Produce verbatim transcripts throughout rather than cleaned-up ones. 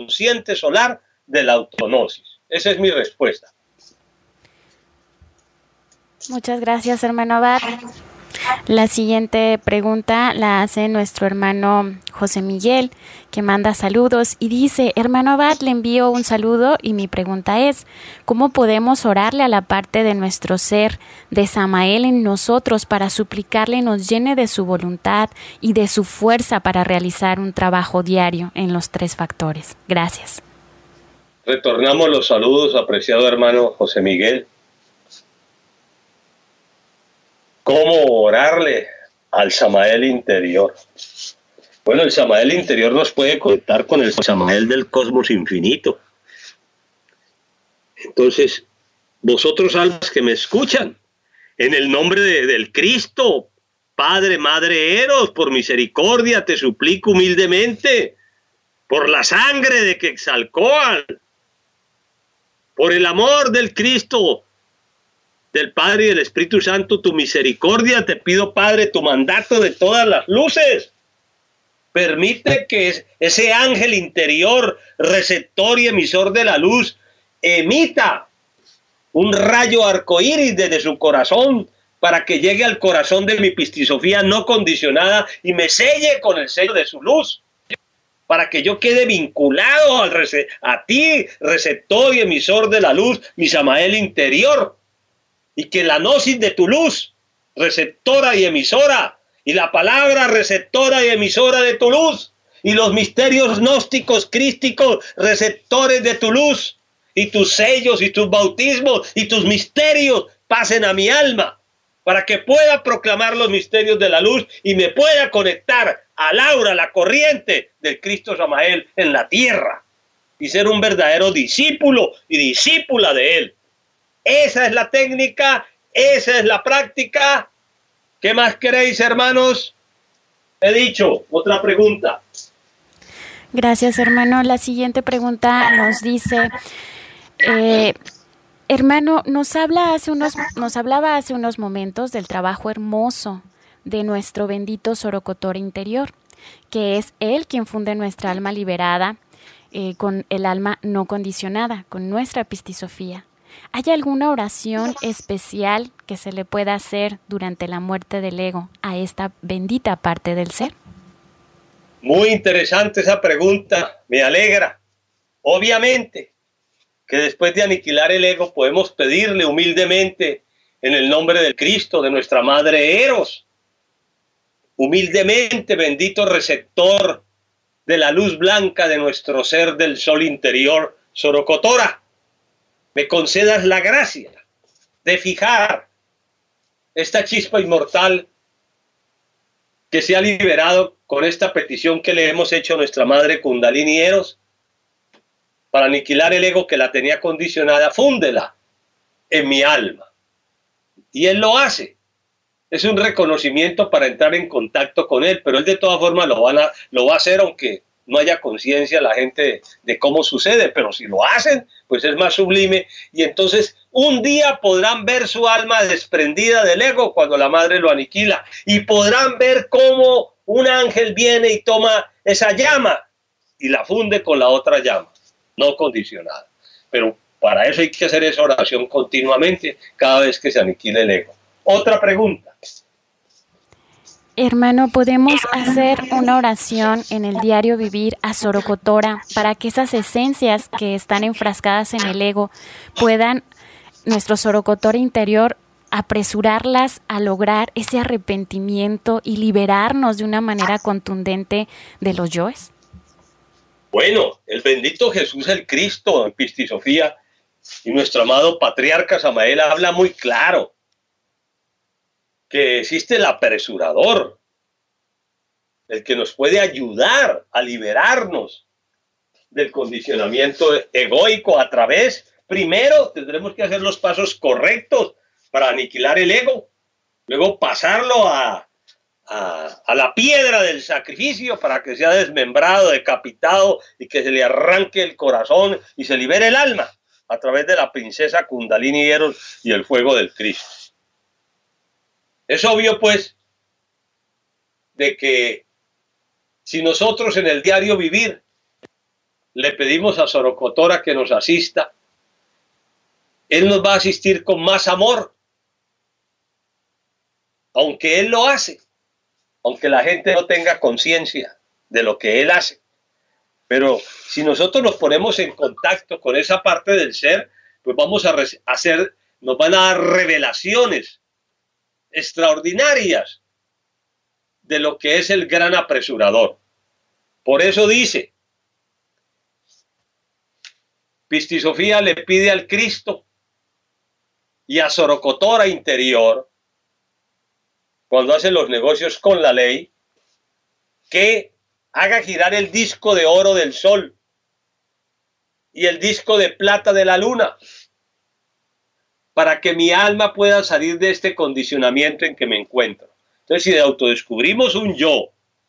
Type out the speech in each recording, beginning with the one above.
inconsciente solar de la autognosis. Esa es mi respuesta. Muchas gracias, hermano Abad. La siguiente pregunta la hace nuestro hermano José Miguel, que manda saludos y dice: hermano Abad, le envío un saludo y mi pregunta es: ¿cómo podemos orarle a la parte de nuestro ser de Samael en nosotros para suplicarle nos llene de su voluntad y de su fuerza para realizar un trabajo diario en los tres factores? Gracias. Retornamos los saludos, apreciado hermano José Miguel. ¿Cómo orarle al Samael interior? Bueno, el Samael interior nos puede conectar con el Samael del cosmos infinito. Entonces, vosotros almas que me escuchan, en el nombre de, del Cristo, Padre, Madre Eros, por misericordia te suplico humildemente, por la sangre de Quetzalcóatl, por el amor del Cristo, del Padre y del Espíritu Santo, tu misericordia, te pido, Padre, tu mandato de todas las luces. Permite que ese ángel interior, receptor y emisor de la luz, emita un rayo arcoíris desde su corazón para que llegue al corazón de mi pistisofía no condicionada y me selle con el sello de su luz, para que yo quede vinculado al a ti, receptor y emisor de la luz, mi Samael interior. Y que la gnosis de tu luz, receptora y emisora, y la palabra receptora y emisora de tu luz, y los misterios gnósticos crísticos, receptores de tu luz, y tus sellos y tus bautismos y tus misterios pasen a mi alma, para que pueda proclamar los misterios de la luz y me pueda conectar al aura, la corriente del Cristo Samael en la tierra, y ser un verdadero discípulo y discípula de él. Esa es la técnica, esa es la práctica. ¿Qué más queréis, hermanos? He dicho, otra pregunta. Gracias, hermano. La siguiente pregunta nos dice, eh, hermano, nos habla hace unos, nos hablaba hace unos momentos del trabajo hermoso de nuestro bendito Sorocotor interior, que es él quien funde nuestra alma liberada eh, con el alma no condicionada, con nuestra pistisofía. ¿Hay alguna oración especial que se le pueda hacer durante la muerte del ego a esta bendita parte del ser? Muy interesante esa pregunta, me alegra. Obviamente que después de aniquilar el ego podemos pedirle humildemente en el nombre del Cristo, de nuestra Madre Eros, humildemente, bendito receptor de la luz blanca de nuestro ser del sol interior, Sorocotora, me concedas la gracia de fijar esta chispa inmortal que se ha liberado con esta petición que le hemos hecho a nuestra madre Kundalini Eros para aniquilar el ego que la tenía condicionada. Fúndela en mi alma. Y él lo hace. Es un reconocimiento para entrar en contacto con él, pero él de todas formas lo, van a, lo va a hacer aunque no haya conciencia la gente de, de cómo sucede, pero si lo hacen, pues es más sublime, y entonces un día podrán ver su alma desprendida del ego cuando la madre lo aniquila, y podrán ver cómo un ángel viene y toma esa llama y la funde con la otra llama, no condicionada. Pero para eso hay que hacer esa oración continuamente, cada vez que se aniquile el ego. Otra pregunta. Hermano, ¿podemos hacer una oración en el diario vivir a Sorocotora para que esas esencias que están enfrascadas en el ego puedan, nuestro Sorocotor interior, apresurarlas a lograr ese arrepentimiento y liberarnos de una manera contundente de los yoes? Bueno, el bendito Jesús el Cristo en Pistisofía y nuestro amado patriarca Samael habla muy claro que existe el apresurador, el que nos puede ayudar a liberarnos del condicionamiento egoico a través, primero tendremos que hacer los pasos correctos para aniquilar el ego, luego pasarlo a, a, a la piedra del sacrificio para que sea desmembrado, decapitado y que se le arranque el corazón y se libere el alma a través de la princesa Kundalini Eros y el fuego del Cristo. Es obvio, pues, de que si nosotros en el diario vivir le pedimos a Sorocotora que nos asista, Él nos va a asistir con más amor, aunque Él lo hace, aunque la gente no tenga conciencia de lo que Él hace. Pero si nosotros nos ponemos en contacto con esa parte del ser, pues vamos a hacer, nos van a dar revelaciones extraordinarias de lo que es el gran apresurador. Por eso dice, Pistisofía le pide al Cristo y a Sorocotora interior, cuando hace los negocios con la ley, que haga girar el disco de oro del sol y el disco de plata de la luna, para que mi alma pueda salir de este condicionamiento en que me encuentro. Entonces, si autodescubrimos un yo,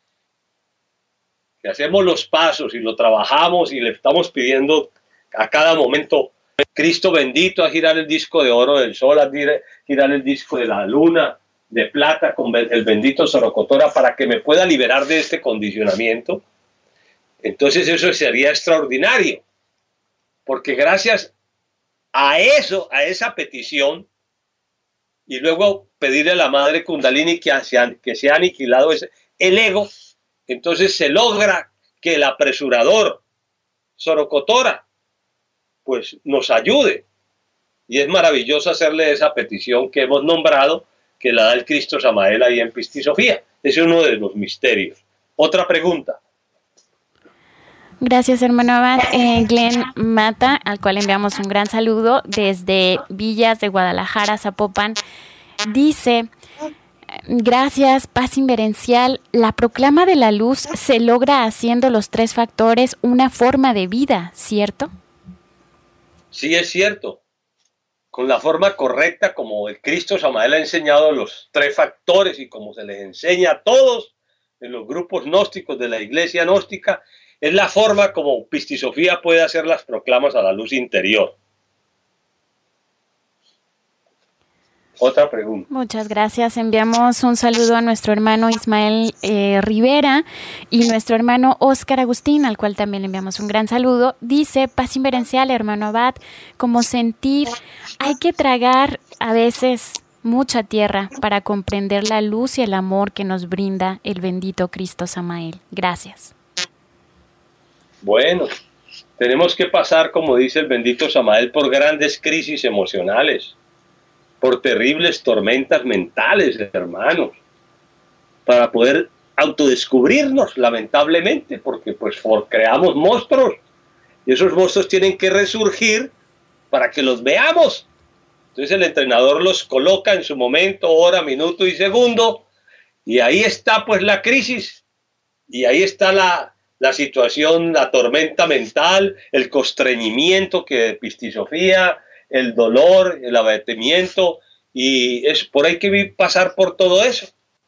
que hacemos los pasos y lo trabajamos y le estamos pidiendo a cada momento, Cristo bendito, a girar el disco de oro del sol, a girar el disco de la luna, de plata, con el bendito Sorocotora, para que me pueda liberar de este condicionamiento, entonces eso sería extraordinario, porque gracias a eso, a esa petición, y luego pedirle a la Madre Kundalini que se, que se ha aniquilado ese, el ego, entonces se logra que el apresurador Sorocotora pues nos ayude, y es maravilloso hacerle esa petición que hemos nombrado, que la da el Cristo Samael ahí en Pistisofía. Ese es uno de los misterios. Otra pregunta. Gracias, hermano Abad. Eh, Glenn Mata, al cual enviamos un gran saludo desde Villas de Guadalajara, Zapopan, dice: gracias, paz inverencial. La proclama de la luz se logra haciendo los tres factores una forma de vida, ¿cierto? Sí, es cierto. Con la forma correcta, como el Cristo Samael ha enseñado los tres factores y como se les enseña a todos en los grupos gnósticos de la iglesia gnóstica, es la forma como Pistisofía puede hacer las proclamas a la luz interior. Otra pregunta. Muchas gracias. Enviamos un saludo a nuestro hermano Ismael eh, Rivera y nuestro hermano Óscar Agustín, al cual también le enviamos un gran saludo. Dice: paz inverencial, hermano Abad, como sentir, hay que tragar a veces mucha tierra para comprender la luz y el amor que nos brinda el bendito Cristo Samael. Gracias. Bueno, tenemos que pasar, como dice el bendito Samael, por grandes crisis emocionales, por terribles tormentas mentales, hermanos, para poder autodescubrirnos, lamentablemente, porque pues creamos monstruos, y esos monstruos tienen que resurgir para que los veamos. Entonces el entrenador los coloca en su momento, hora, minuto y segundo, y ahí está pues la crisis, y ahí está la, la situación, la tormenta mental, el constreñimiento que Pistisofía, el dolor, el abatimiento, y es por ahí que pasar por todo eso.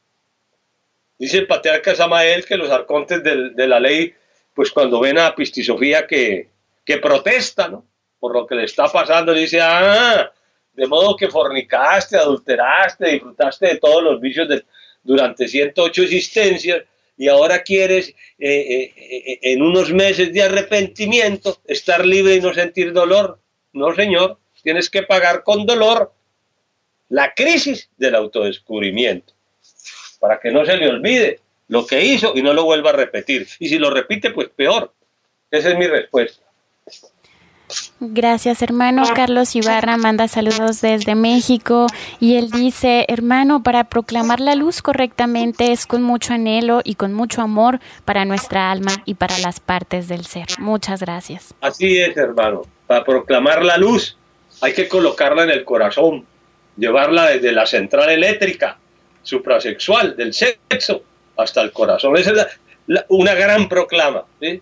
Dice el patriarca Samael que los arcontes de, de la ley, pues cuando ven a Pistisofía que, que protesta, ¿no?, por lo que le está pasando, dice: ah, de modo que fornicaste, adulteraste, disfrutaste de todos los vicios de, durante ciento ocho existencias, y ahora quieres, eh, eh, en unos meses de arrepentimiento, estar libre y no sentir dolor. No, señor, tienes que pagar con dolor la crisis del autodescubrimiento, para que no se le olvide lo que hizo y no lo vuelva a repetir. Y si lo repite, pues peor. Esa es mi respuesta. Gracias, hermano. Carlos Ibarra manda saludos desde México y él dice: hermano, para proclamar la luz correctamente es con mucho anhelo y con mucho amor para nuestra alma y para las partes del ser. Muchas gracias. Así es, hermano. Para proclamar la luz hay que colocarla en el corazón, llevarla desde la central eléctrica suprasexual del sexo hasta el corazón. Esa es la, la, una gran proclama, ¿sí?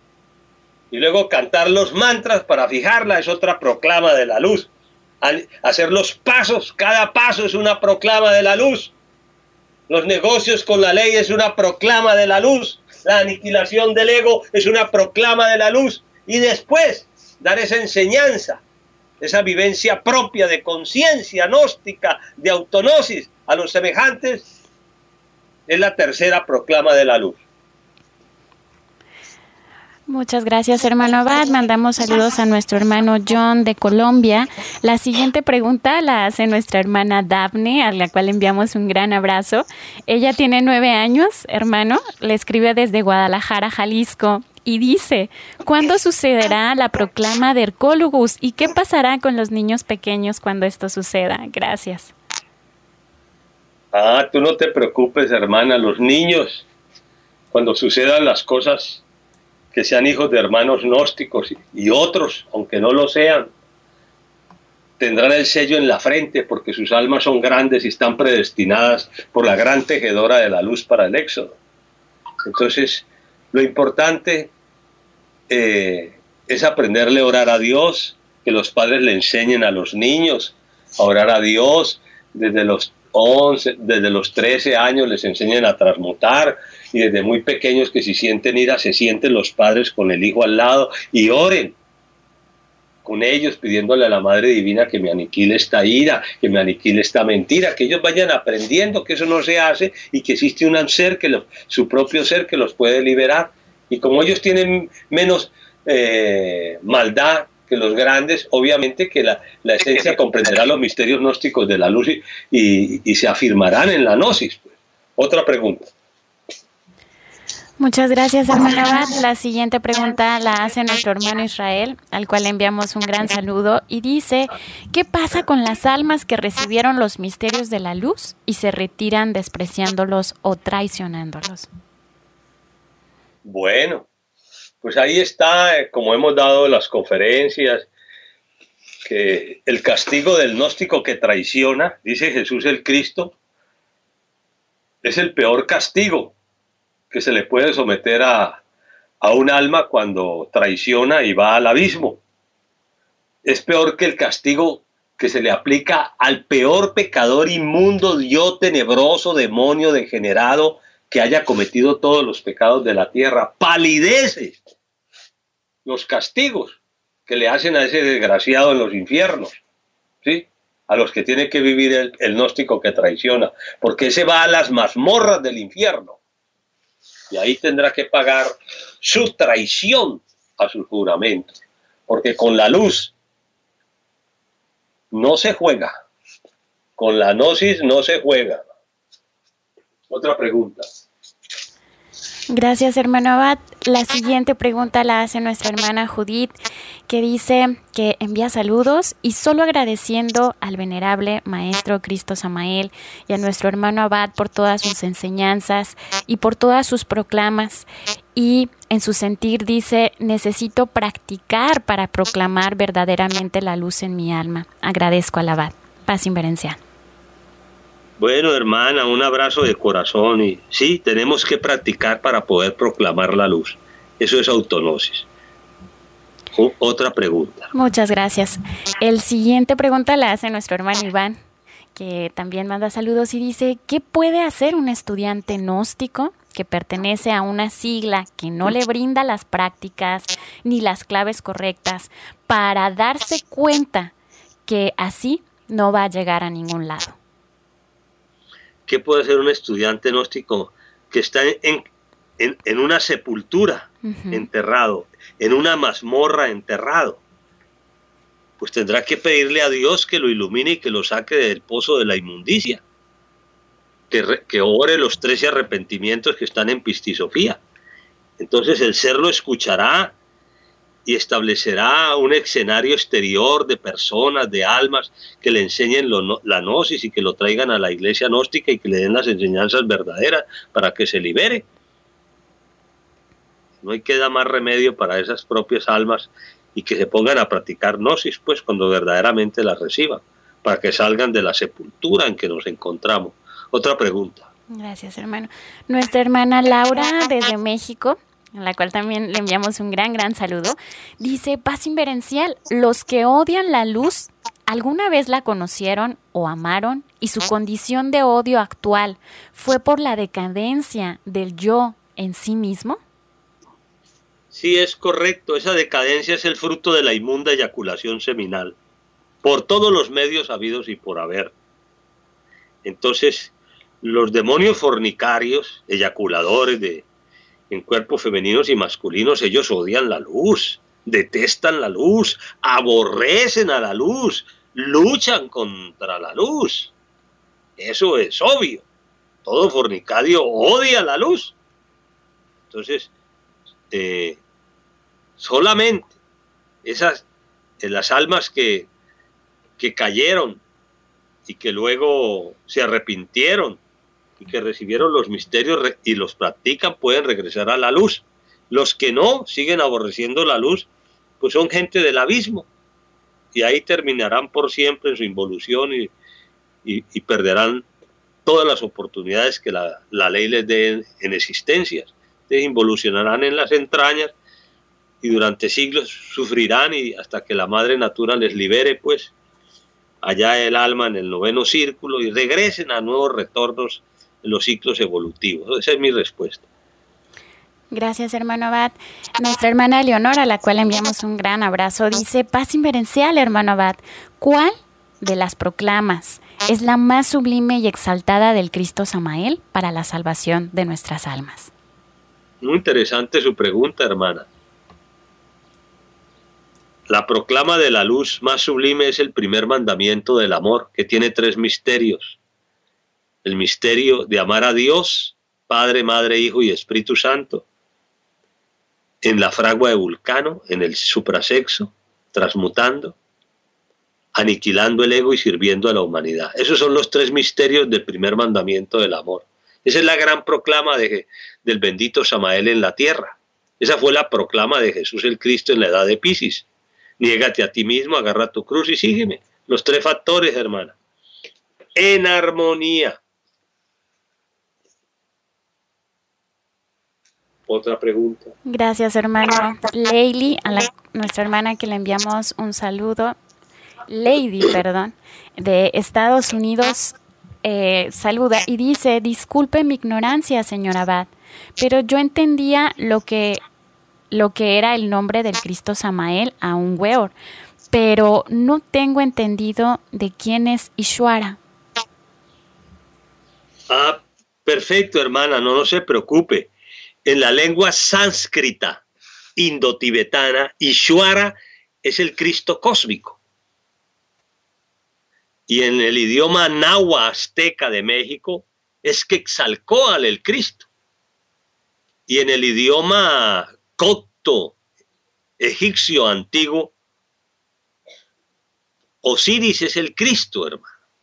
Y luego cantar los mantras para fijarla es otra proclama de la luz. Hacer los pasos, cada paso es una proclama de la luz. Los negocios con la ley es una proclama de la luz. La aniquilación del ego es una proclama de la luz. Y después dar esa enseñanza, esa vivencia propia de conciencia gnóstica, de autonosis a los semejantes, es la tercera proclama de la luz. Muchas gracias, hermano Abad. Mandamos saludos a nuestro hermano John de Colombia. La siguiente pregunta la hace nuestra hermana Daphne, a la cual enviamos un gran abrazo. Ella tiene nueve años, hermano. Le escribe desde Guadalajara, Jalisco, y dice: ¿cuándo sucederá la proclama de Hercólogus y qué pasará con los niños pequeños cuando esto suceda? Gracias. Ah, tú no te preocupes, hermana. Los niños, cuando sucedan las cosas, que sean hijos de hermanos gnósticos y otros, aunque no lo sean, tendrán el sello en la frente porque sus almas son grandes y están predestinadas por la gran tejedora de la luz para el éxodo. Entonces, lo importante eh, es aprenderle a orar a Dios, que los padres le enseñen a los niños a orar a Dios desde los once, desde los trece años les enseñan a transmutar, y desde muy pequeños que si sienten ira, se sienten los padres con el hijo al lado y oren con ellos pidiéndole a la Madre Divina que me aniquile esta ira, que me aniquile esta mentira, que ellos vayan aprendiendo que eso no se hace y que existe un ser, que lo, su propio ser que los puede liberar. Y como ellos tienen menos eh, maldad que los grandes, obviamente que la, la esencia comprenderá los misterios gnósticos de la luz y, y, y se afirmarán en la gnosis. Pues. Otra pregunta. Muchas gracias, hermano Abad. La siguiente pregunta la hace nuestro hermano Israel, al cual le enviamos un gran saludo, y dice: ¿qué pasa con las almas que recibieron los misterios de la luz y se retiran despreciándolos o traicionándolos? Bueno, pues ahí está, como hemos dado en las conferencias, que el castigo del gnóstico que traiciona, dice Jesús el Cristo, es el peor castigo que se le puede someter a, a un alma cuando traiciona y va al abismo. Es peor que el castigo que se le aplica al peor pecador inmundo, Dios tenebroso, demonio degenerado, que haya cometido todos los pecados de la tierra. Palidece los castigos que le hacen a ese desgraciado en los infiernos, ¿sí? A los que tiene que vivir el, el gnóstico que traiciona, porque ese va a las mazmorras del infierno. Y ahí tendrá que pagar su traición a sus juramentos. Porque con la luz no se juega. Con la gnosis no se juega. Otra pregunta. Gracias, hermano Abad. La siguiente pregunta la hace nuestra hermana Judith, que dice que envía saludos y solo agradeciendo al venerable maestro Cristo Samael y a nuestro hermano Abad por todas sus enseñanzas y por todas sus proclamas. Y en su sentir dice: necesito practicar para proclamar verdaderamente la luz en mi alma. Agradezco al Abad. Paz inverencial. Bueno, hermana, un abrazo de corazón. Y sí, tenemos que practicar para poder proclamar la luz. Eso es autognosis. Otra pregunta. Muchas gracias. El siguiente pregunta la hace nuestro hermano Iván, que también manda saludos y dice: ¿qué puede hacer un estudiante gnóstico que pertenece a una sigla que no le brinda las prácticas ni las claves correctas para darse cuenta que así no va a llegar a ningún lado? ¿Qué puede hacer un estudiante gnóstico que está en, en, en una sepultura, uh-huh, enterrado, en una mazmorra enterrado? Pues tendrá que pedirle a Dios que lo ilumine y que lo saque del pozo de la inmundicia, que, re, que ore los trece arrepentimientos que están en Pistisofía. Entonces el ser lo escuchará y establecerá un escenario exterior de personas, de almas, que le enseñen lo, la gnosis y que lo traigan a la iglesia gnóstica y que le den las enseñanzas verdaderas para que se libere. No hay que dar más remedio para esas propias almas y que se pongan a practicar gnosis, pues, cuando verdaderamente las reciban, para que salgan de la sepultura en que nos encontramos. Otra pregunta. Gracias, hermano. Nuestra hermana Laura, desde México, a la cual también le enviamos un gran, gran saludo, dice: paz inverencial, los que odian la luz, ¿alguna vez la conocieron o amaron? ¿Y su condición de odio actual fue por la decadencia del yo en sí mismo? Sí, es correcto. Esa decadencia es el fruto de la inmunda eyaculación seminal, por todos los medios habidos y por haber. Entonces, los demonios fornicarios, eyaculadores de en cuerpos femeninos y masculinos, ellos odian la luz, detestan la luz, aborrecen a la luz, luchan contra la luz. Eso es obvio. Todo fornicario odia la luz. Entonces, eh, solamente esas, eh, las almas que, que cayeron y que luego se arrepintieron y que recibieron los misterios y los practican, pueden regresar a la luz. Los que no, siguen aborreciendo la luz, pues son gente del abismo, y ahí terminarán por siempre en su involución y, y, y perderán todas las oportunidades que la, la ley les dé en, en existencias. Entonces involucionarán en las entrañas y durante siglos sufrirán, y hasta que la madre natura les libere, pues allá el alma en el noveno círculo, y regresen a nuevos retornos en los ciclos evolutivos. Esa es mi respuesta. Gracias, hermano Abad. Nuestra hermana Leonora, a la cual enviamos un gran abrazo, dice: paz inverencial, hermano Abad. ¿Cuál de las proclamas es la más sublime y exaltada del Cristo Samael para la salvación de nuestras almas? Muy interesante su pregunta, hermana. La proclama de la luz más sublime es el primer mandamiento del amor, que tiene tres misterios. El misterio de amar a Dios, Padre, Madre, Hijo y Espíritu Santo, en la fragua de Vulcano, en el suprasexo, transmutando, aniquilando el ego y sirviendo a la humanidad. Esos son los tres misterios del primer mandamiento del amor. Esa es la gran proclama de, del bendito Samael en la tierra. Esa fue la proclama de Jesús el Cristo en la edad de Piscis. Niégate a ti mismo, agarra tu cruz y sígueme. Los tres factores, hermana. En armonía. Otra pregunta. Gracias, hermano. Leili, a la, nuestra hermana que le enviamos un saludo. Lady, perdón, de Estados Unidos, eh, saluda y dice: disculpe mi ignorancia, señor Abad, pero yo entendía lo que, lo que era el nombre del Cristo Samael a un weor, pero no tengo entendido de quién es Ishwara. Ah, perfecto, hermana, no, no se preocupe. En la lengua sánscrita indotibetana, Ishwara es el Cristo cósmico. Y en el idioma náhuatl azteca de México es Quetzalcóatl, el Cristo. Y en el idioma copto egipcio antiguo, Osiris es el Cristo, hermano.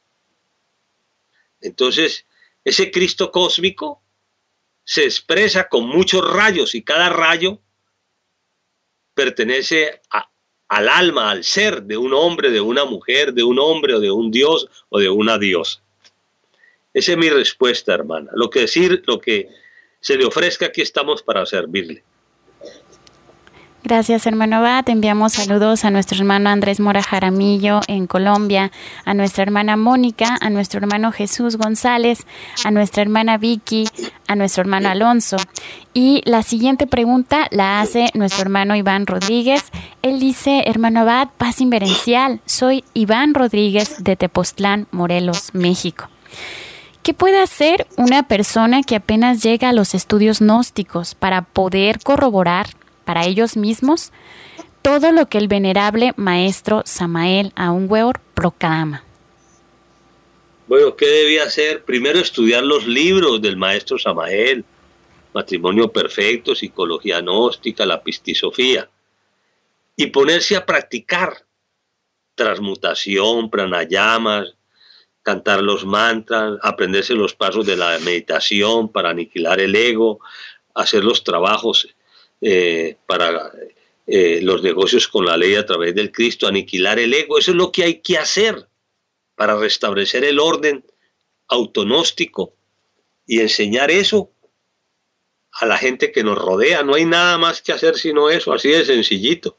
Entonces, ese Cristo cósmico se expresa con muchos rayos, y cada rayo pertenece a, al alma, al ser de un hombre, de una mujer, de un hombre o de un dios o de una diosa. Esa es mi respuesta, hermana. Lo que decir, lo que se le ofrezca, aquí estamos para servirle. Gracias, hermano Abad. Enviamos saludos a nuestro hermano Andrés Mora Jaramillo en Colombia, a nuestra hermana Mónica, a nuestro hermano Jesús González, a nuestra hermana Vicky, a nuestro hermano Alonso. Y la siguiente pregunta la hace nuestro hermano Iván Rodríguez. Él dice: hermano Abad, paz inverencial. Soy Iván Rodríguez de Tepoztlán, Morelos, México. ¿Qué puede hacer una persona que apenas llega a los estudios gnósticos para poder corroborar para ellos mismos todo lo que el venerable maestro Samael Aun Weor proclama? Bueno, ¿qué debía hacer? Primero, estudiar los libros del maestro Samael: Matrimonio Perfecto, Psicología Gnóstica, la Pistisofía, y ponerse a practicar transmutación, pranayamas, cantar los mantras, aprenderse los pasos de la meditación para aniquilar el ego, hacer los trabajos Eh, para eh, los negocios con la ley a través del Cristo, aniquilar el ego. Eso es lo que hay que hacer para restablecer el orden autonóstico y enseñar eso a la gente que nos rodea. No hay nada más que hacer sino eso, así de sencillito.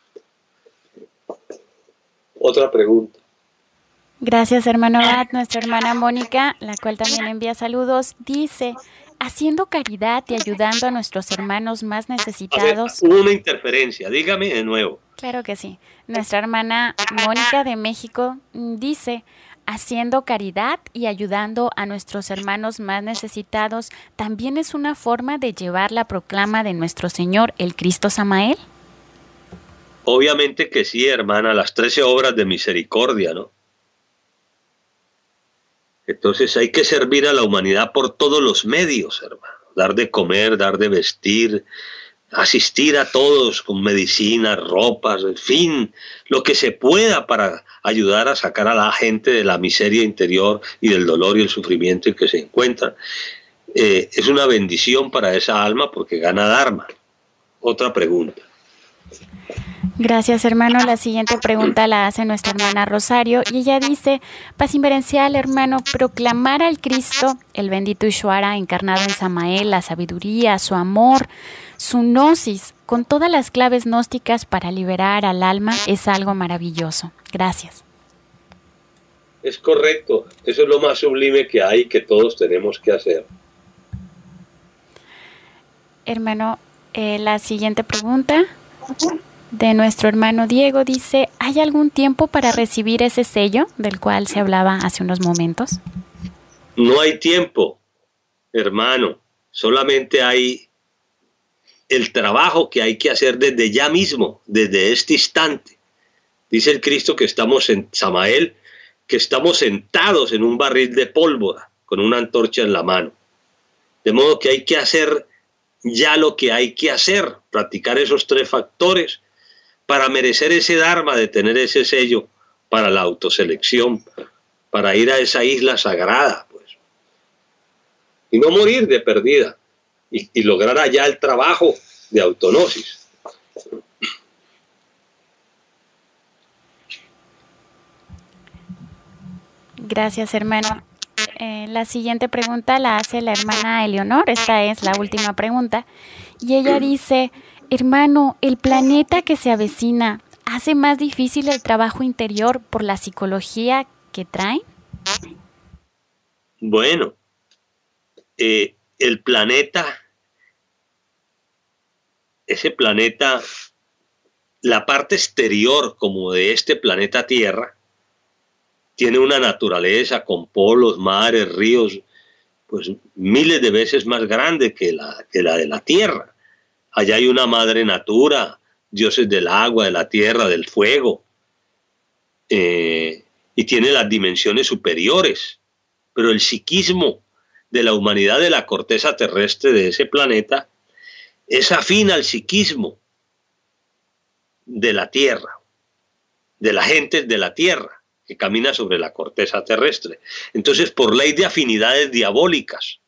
Otra pregunta. Gracias, hermano Abad. Nuestra hermana Mónica, la cual también envía saludos, dice: haciendo caridad y ayudando a nuestros hermanos más necesitados. Hubo una interferencia, dígame de nuevo. Claro que sí. Nuestra hermana Mónica de México dice: haciendo caridad y ayudando a nuestros hermanos más necesitados, ¿también es una forma de llevar la proclama de nuestro Señor, el Cristo Samael? Obviamente que sí, hermana, las trece obras de misericordia, ¿no? Entonces hay que servir a la humanidad por todos los medios, hermano. Dar de comer, dar de vestir, asistir a todos con medicinas, ropas, en fin, lo que se pueda para ayudar a sacar a la gente de la miseria interior y del dolor y el sufrimiento en que se encuentran. Eh, es una bendición para esa alma porque gana Dharma. Otra pregunta. Gracias, hermano. La siguiente pregunta la hace nuestra hermana Rosario y ella dice: paz inverencial, hermano, proclamar al Cristo, el bendito Ishvara encarnado en Samael, la sabiduría, su amor, su gnosis, con todas las claves gnósticas para liberar al alma es algo maravilloso. Gracias. Es correcto. Eso es lo más sublime que hay, que todos tenemos que hacer. Hermano, eh, la siguiente pregunta de nuestro hermano Diego dice: ¿hay algún tiempo para recibir ese sello del cual se hablaba hace unos momentos? No hay tiempo, hermano. Solamente hay el trabajo que hay que hacer desde ya mismo, desde este instante. Dice el Cristo que estamos en Samael, que estamos sentados en un barril de pólvora con una antorcha en la mano. De modo que hay que hacer ya lo que hay que hacer, practicar esos tres factores para merecer ese dharma de tener ese sello para la autoselección, para ir a esa isla sagrada, pues. Y no morir de perdida, y, y lograr allá el trabajo de autognosis. Gracias, hermano. Eh, la siguiente pregunta la hace la hermana Eleonor, esta es la última pregunta, y ella dice: hermano, ¿el planeta que se avecina hace más difícil el trabajo interior por la psicología que trae? Bueno, eh, el planeta, ese planeta, la parte exterior como de este planeta Tierra, tiene una naturaleza con polos, mares, ríos, pues miles de veces más grande que la, que la de la Tierra. Allá hay una madre natura, dioses del agua, de la tierra, del fuego, eh, y tiene las dimensiones superiores. Pero el psiquismo de la humanidad de la corteza terrestre de ese planeta es afín al psiquismo de la tierra, de la gente de la tierra que camina sobre la corteza terrestre. Entonces, por ley de afinidades diabólicas,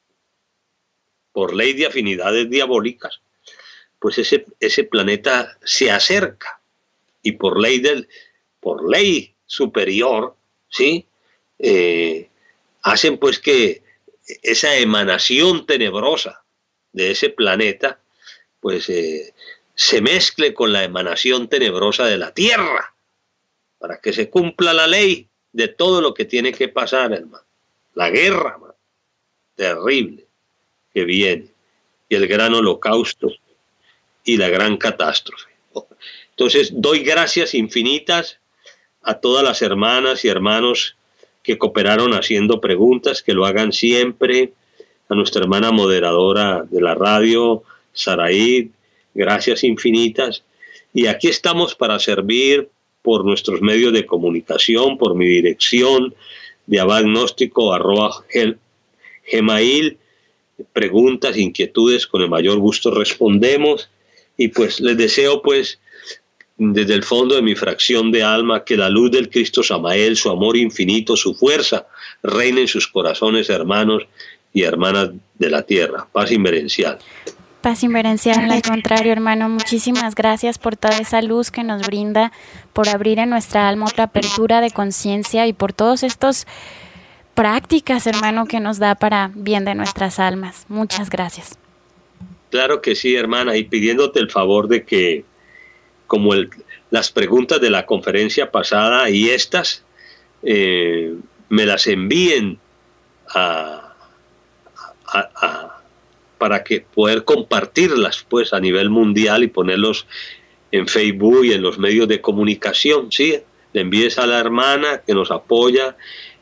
por ley de afinidades diabólicas, pues ese, ese planeta se acerca, y por ley del, por ley superior, ¿sí? Eh, hacen pues que esa emanación tenebrosa de ese planeta pues eh, se mezcle con la emanación tenebrosa de la Tierra, para que se cumpla la ley de todo lo que tiene que pasar, hermano. La guerra, hermano, terrible que viene, y el gran holocausto y la gran catástrofe. Entonces doy gracias infinitas a todas las hermanas y hermanos que cooperaron haciendo preguntas, que lo hagan siempre, a nuestra hermana moderadora de la radio, Saraí, gracias infinitas, y aquí estamos para servir por nuestros medios de comunicación, por mi dirección de abagnóstico arroba gmail, preguntas, inquietudes, con el mayor gusto respondemos. Y pues les deseo pues desde el fondo de mi fracción de alma que la luz del Cristo Samael, su amor infinito, su fuerza, reine en sus corazones, hermanos y hermanas de la tierra. Paz inverencial. Paz inverencial, al contrario, hermano, muchísimas gracias por toda esa luz que nos brinda, por abrir en nuestra alma otra apertura de conciencia y por todos estos prácticas, hermano, que nos da para bien de nuestras almas. Muchas gracias. Claro que sí, hermana, y pidiéndote el favor de que, como el, las preguntas de la conferencia pasada y estas, eh, me las envíen a, a, a, para que poder compartirlas pues a nivel mundial y ponerlos en Facebook y en los medios de comunicación, ¿sí? Le envíes a la hermana que nos apoya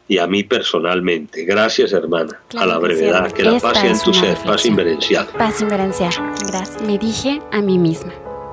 y a mí personalmente. Gracias, hermana. Claro a la que brevedad. Sí, que la Esta paz sea en es tu una ser, reflexión. paz inverencial. Paz inverencial. Gracias. Me dije a mí misma.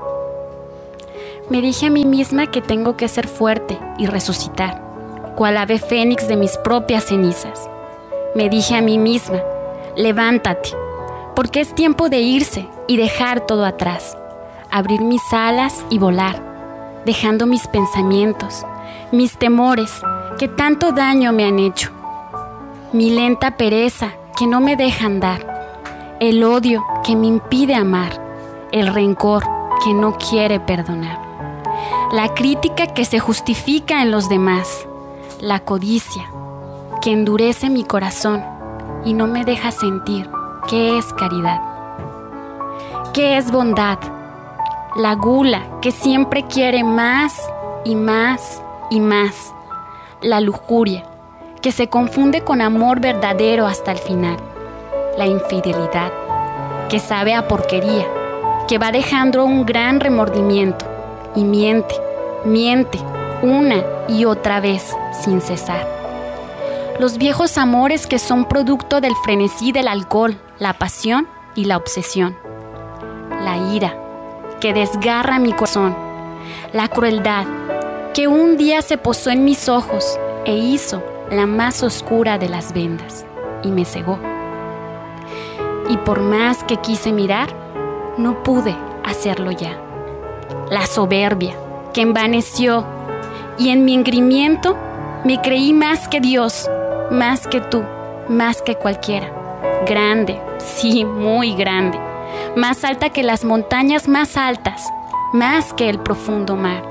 Me dije a mí misma que tengo que ser fuerte y resucitar, cual ave fénix de mis propias cenizas. Me dije a mí misma, levántate, porque es tiempo de irse y dejar todo atrás, abrir mis alas y volar, dejando mis pensamientos, mis temores que tanto daño me han hecho, mi lenta pereza que no me deja andar, el odio que me impide amar, el rencor que no quiere perdonar, la crítica que se justifica en los demás, la codicia que endurece mi corazón y no me deja sentir qué es caridad, qué es bondad, la gula que siempre quiere más y más y más, la lujuria que se confunde con amor verdadero hasta el final, la infidelidad que sabe a porquería, que va dejando un gran remordimiento y miente, miente una y otra vez sin cesar. Los viejos amores que son producto del frenesí del alcohol, la pasión y la obsesión. La ira que desgarra mi corazón, la crueldad que un día se posó en mis ojos e hizo la más oscura de las vendas y me cegó. Y por más que quise mirar, no pude hacerlo ya. La soberbia que envaneció y en mi engrimiento me creí más que Dios, más que tú, más que cualquiera. Grande, sí, muy grande, más alta que las montañas más altas, más que el profundo mar.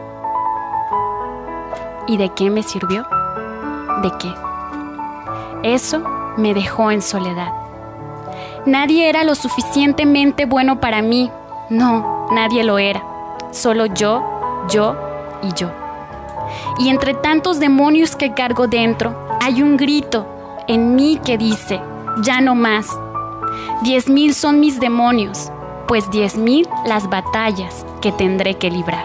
¿Y de qué me sirvió? ¿De qué? Eso me dejó en soledad. Nadie era lo suficientemente bueno para mí. No, nadie lo era. Solo yo, yo y yo. Y entre tantos demonios que cargo dentro, hay un grito en mí que dice, ya no más. Diez mil son mis demonios, pues diez mil las batallas que tendré que librar.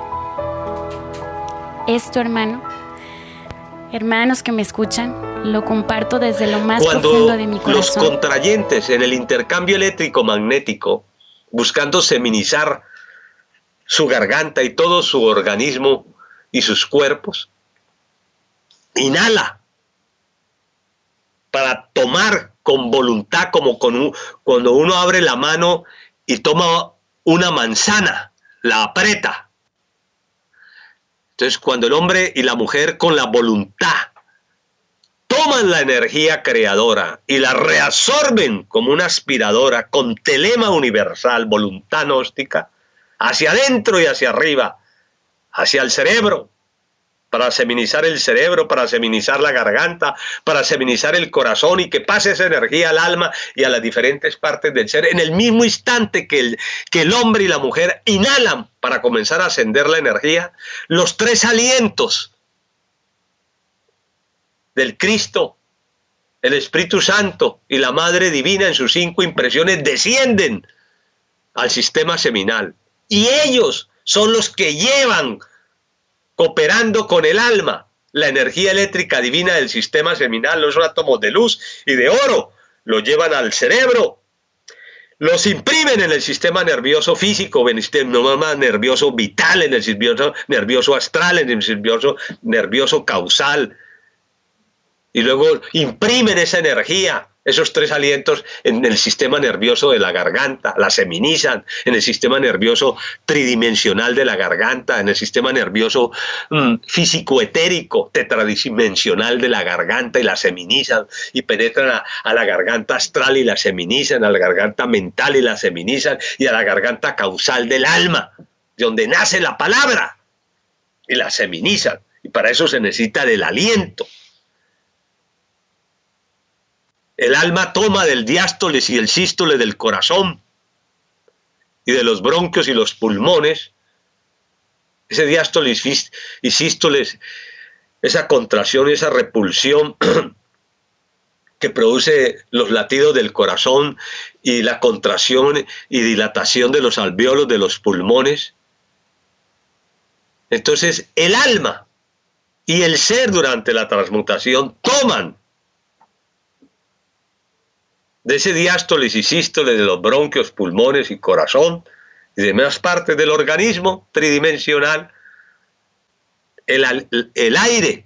Esto, hermano, hermanos que me escuchan, lo comparto desde lo más Cuando profundo de mi corazón. Los contrayentes en el intercambio eléctrico magnético, buscando seminizar su garganta y todo su organismo y sus cuerpos, inhala para tomar con voluntad, como con un, cuando uno abre la mano y toma una manzana, la aprieta. Entonces, cuando el hombre y la mujer con la voluntad toman la energía creadora y la reabsorben como una aspiradora con telema universal, voluntad gnóstica, hacia adentro y hacia arriba, hacia el cerebro, para seminizar el cerebro, para seminizar la garganta, para seminizar el corazón y que pase esa energía al alma y a las diferentes partes del ser en el mismo instante que el, que el hombre y la mujer inhalan para comenzar a ascender la energía. Los tres alientos del Cristo, el Espíritu Santo y la Madre Divina en sus cinco impresiones descienden al sistema seminal y ellos son los que llevan, cooperando con el alma, la energía eléctrica divina del sistema seminal, los átomos de luz y de oro, los llevan al cerebro, los imprimen en el sistema nervioso físico, en el sistema nervioso vital, en el sistema nervioso astral, en el sistema nervioso causal, y luego imprimen esa energía, esos tres alientos en el sistema nervioso de la garganta, la seminizan en el sistema nervioso tridimensional de la garganta, en el sistema nervioso mmm, físico-etérico tetradimensional de la garganta y la seminizan y penetran a, a la garganta astral y la seminizan, a la garganta mental y la seminizan y a la garganta causal del alma, de donde nace la palabra, y la seminizan. Y para eso se necesita del aliento. El alma toma del diástoles y el sístole del corazón y de los bronquios y los pulmones. Ese diástoles y sístoles, esa contracción y esa repulsión que produce los latidos del corazón y la contracción y dilatación de los alvéolos de los pulmones. Entonces el alma y el ser durante la transmutación toman de ese diástoles y sístoles de los bronquios, pulmones y corazón y demás partes del organismo tridimensional, el, el aire.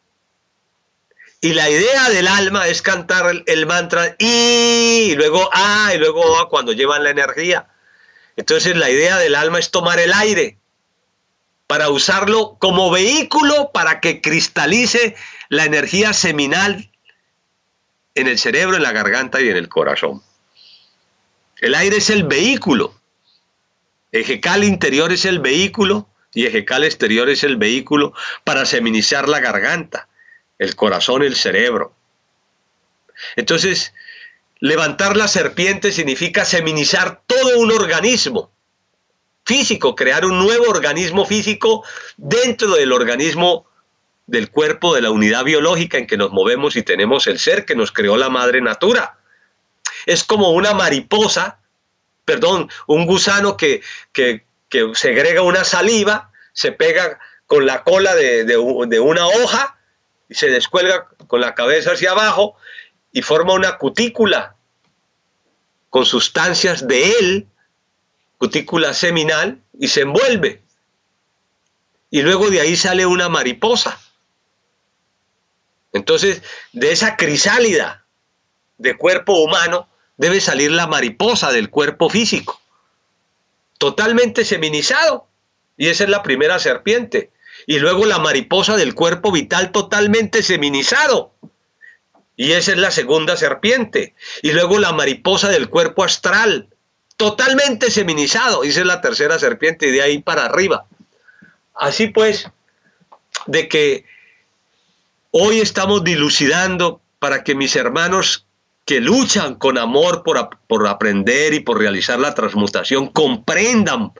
Y la idea del alma es cantar el, el mantra y, y luego A y luego O cuando llevan la energía. Entonces la idea del alma es tomar el aire para usarlo como vehículo para que cristalice la energía seminal en el cerebro, en la garganta y en el corazón. El aire es el vehículo. Ejecal interior es el vehículo y ejecal exterior es el vehículo para seminizar la garganta, el corazón, el cerebro. Entonces, levantar la serpiente significa seminizar todo un organismo físico, crear un nuevo organismo físico dentro del organismo del cuerpo, de la unidad biológica en que nos movemos y tenemos el ser que nos creó la madre natura. Es como una mariposa, perdón, un gusano que, que, que segrega una saliva, se pega con la cola de, de, de una hoja y se descuelga con la cabeza hacia abajo y forma una cutícula con sustancias de él, cutícula seminal, y se envuelve. Y luego de ahí sale una mariposa. Entonces, de esa crisálida de cuerpo humano debe salir la mariposa del cuerpo físico, totalmente seminizado, y esa es la primera serpiente. Y luego la mariposa del cuerpo vital totalmente seminizado, y esa es la segunda serpiente. Y luego la mariposa del cuerpo astral, totalmente seminizado, y esa es la tercera serpiente, y de ahí para arriba. Así pues, de que hoy estamos dilucidando para que mis hermanos que luchan con amor por, por aprender y por realizar la transmutación comprendan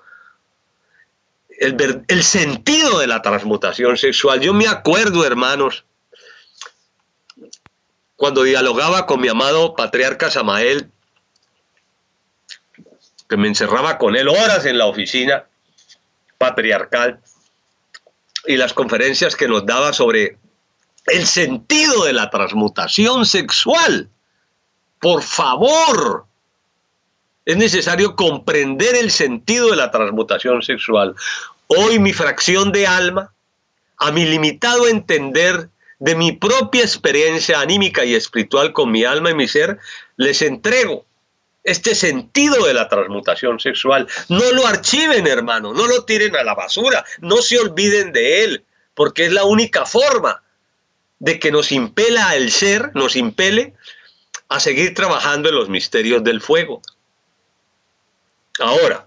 el, el sentido de la transmutación sexual. Yo me acuerdo, hermanos, cuando dialogaba con mi amado patriarca Samael, que me encerraba con él horas en la oficina patriarcal, y las conferencias que nos daba sobre el sentido de la transmutación sexual. Por favor, es necesario comprender el sentido de la transmutación sexual. Hoy mi fracción de alma, a mi limitado entender de mi propia experiencia anímica y espiritual con mi alma y mi ser, les entrego este sentido de la transmutación sexual. No lo archiven, hermano, no lo tiren a la basura, no se olviden de él, porque es la única forma de que nos impela el ser, nos impele a seguir trabajando en los misterios del fuego. Ahora,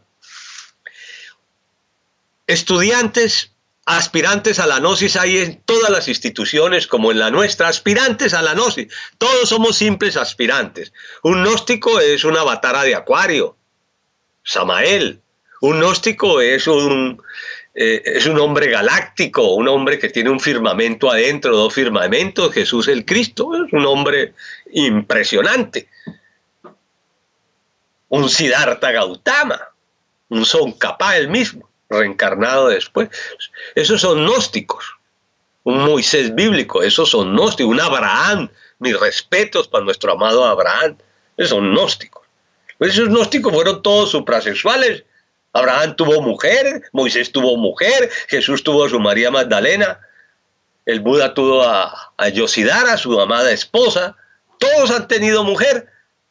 estudiantes, aspirantes a la gnosis hay en todas las instituciones como en la nuestra, aspirantes a la gnosis, todos somos simples aspirantes. Un gnóstico es una batara de Acuario, Samael. Un gnóstico es un, eh, es un hombre galáctico, un hombre que tiene un firmamento adentro, dos firmamentos, Jesús el Cristo, es un hombre impresionante. Un Siddhartha Gautama, un Tsongkhapa el mismo, reencarnado después. Esos son gnósticos. Un Moisés bíblico, esos son gnósticos. Un Abraham, mis respetos para nuestro amado Abraham, esos son gnósticos. Esos gnósticos fueron todos suprasexuales. Abraham tuvo mujer, Moisés tuvo mujer, Jesús tuvo a su María Magdalena, el Buda tuvo a, a Yosidara, su amada esposa. Todos han tenido mujer.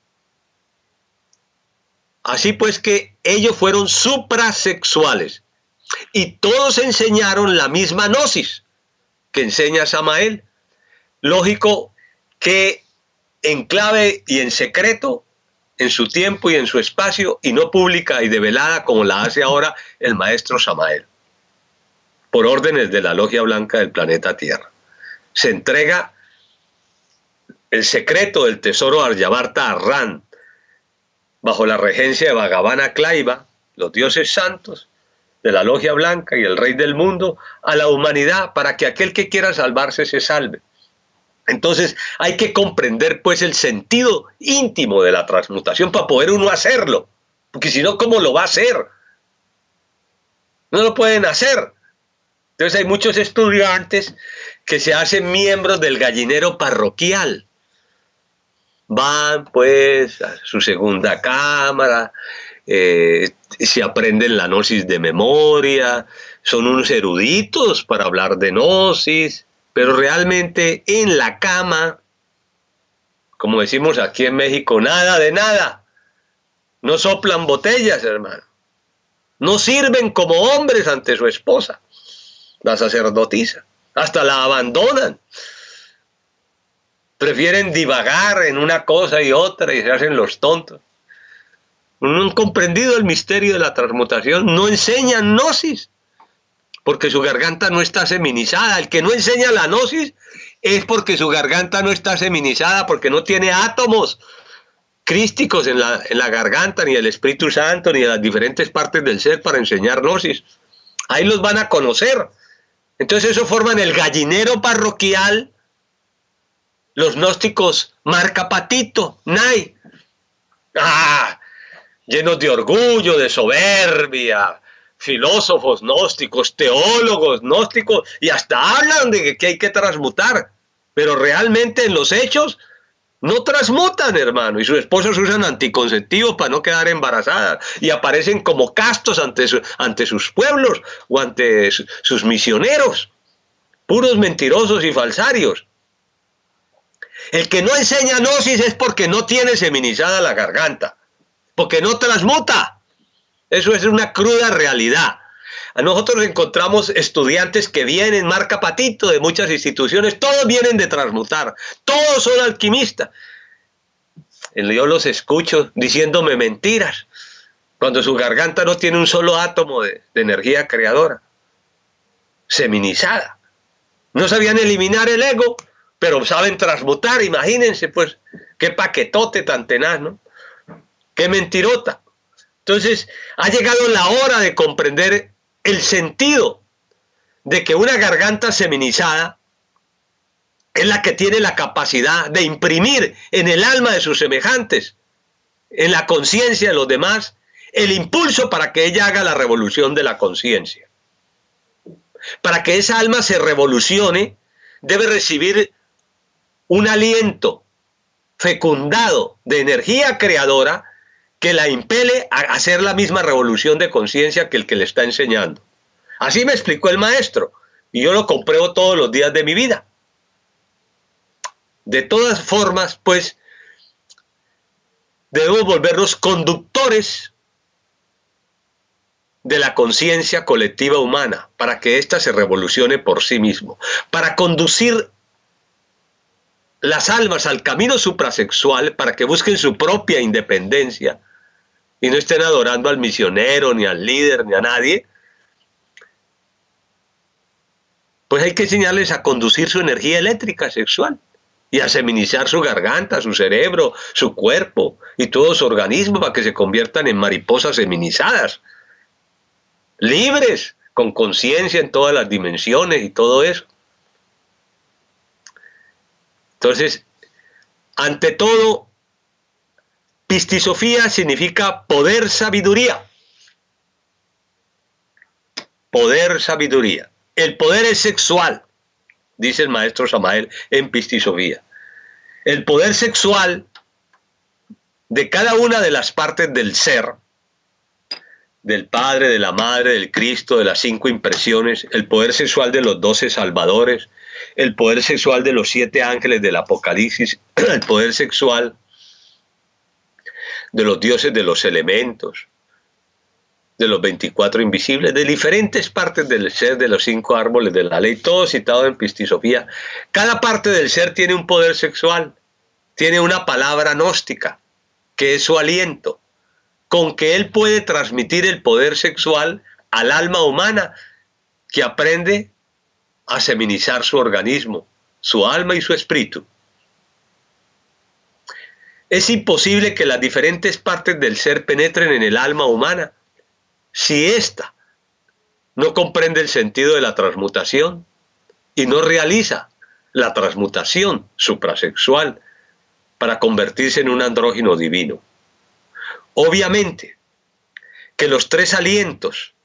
Así pues que ellos fueron suprasexuales. Y todos enseñaron la misma gnosis que enseña Samael. Lógico que en clave y en secreto, en su tiempo y en su espacio, y no pública y develada como la hace ahora el maestro Samael, por órdenes de la Logia Blanca del planeta Tierra. Se entrega el secreto del tesoro Aryavarta a Ran, bajo la regencia de Bhagavana Klaiva, los dioses santos de la Logia Blanca y el Rey del Mundo, a la humanidad, para que aquel que quiera salvarse se salve. Entonces hay que comprender pues el sentido íntimo de la transmutación para poder uno hacerlo, porque si no, ¿cómo lo va a hacer? No lo pueden hacer. Entonces hay muchos estudiantes que se hacen miembros del gallinero parroquial. van pues a su segunda cámara, eh, se aprenden la gnosis de memoria, son unos eruditos para hablar de gnosis, pero realmente en la cama, como decimos aquí en México, nada de nada. No soplan botellas, hermano. No sirven como hombres ante su esposa, la sacerdotisa. Hasta la abandonan. Prefieren divagar en una cosa y otra y se hacen los tontos. No han comprendido el misterio de la transmutación. No enseñan gnosis, porque su garganta no está seminizada. El que no enseña la gnosis es porque su garganta no está seminizada, porque no tiene átomos crísticos en la, en la garganta, ni el Espíritu Santo, ni de las diferentes partes del ser para enseñar gnosis. Ahí los van a conocer. Entonces eso forman el gallinero parroquial, los gnósticos marca patito, nay. Ah, llenos de orgullo, de soberbia, filósofos gnósticos, teólogos gnósticos, y hasta hablan de que hay que transmutar, pero realmente en los hechos no transmutan, hermano, y sus esposas usan anticonceptivos para no quedar embarazadas, y aparecen como castos ante, su, ante sus pueblos o ante su, sus misioneros, puros mentirosos y falsarios. El que no enseña gnosis es porque no tiene seminizada la garganta, porque no transmuta. Eso es una cruda realidad. A nosotros encontramos estudiantes que vienen, marca patito, de muchas instituciones, todos vienen de transmutar, todos son alquimistas. Yo los escucho diciéndome mentiras, cuando su garganta no tiene un solo átomo de, de energía creadora, seminizada. No sabían eliminar el ego, pero saben transmutar. Imagínense, pues, qué paquetote tan tenaz, ¿no? Qué mentirota. Entonces, ha llegado la hora de comprender el sentido de que una garganta seminizada es la que tiene la capacidad de imprimir en el alma de sus semejantes, en la conciencia de los demás, el impulso para que ella haga la revolución de la conciencia. Para que esa alma se revolucione, debe recibir un aliento fecundado de energía creadora que la impele a hacer la misma revolución de conciencia que el que le está enseñando. Así me explicó el maestro, y yo lo compruebo todos los días de mi vida. De todas formas, pues, debemos volvernos conductores de la conciencia colectiva humana, para que ésta se revolucione por sí mismo, para conducir las almas al camino suprasexual, para que busquen su propia independencia, y no estén adorando al misionero, ni al líder, ni a nadie. Pues hay que enseñarles a conducir su energía eléctrica sexual y a seminizar su garganta, su cerebro, su cuerpo y todo su organismo para que se conviertan en mariposas seminizadas, libres, con conciencia en todas las dimensiones y todo eso. Entonces, ante todo, pistisofía significa poder sabiduría. Poder sabiduría. El poder es sexual, dice el maestro Samael en Pistisofía. El poder sexual de cada una de las partes del ser, del Padre, de la Madre, del Cristo, de las cinco impresiones, el poder sexual de los doce salvadores, el poder sexual de los siete ángeles del Apocalipsis, el poder sexual de los dioses de los elementos, de los veinticuatro invisibles, de diferentes partes del ser, de los cinco árboles de la ley, todo citado en Pistisofía. Cada parte del ser tiene un poder sexual, tiene una palabra gnóstica, que es su aliento, con que él puede transmitir el poder sexual al alma humana, que aprende a seminizar su organismo, su alma y su espíritu. Es imposible que las diferentes partes del ser penetren en el alma humana si ésta no comprende el sentido de la transmutación y no realiza la transmutación suprasexual para convertirse en un andrógino divino. Obviamente que los tres alientos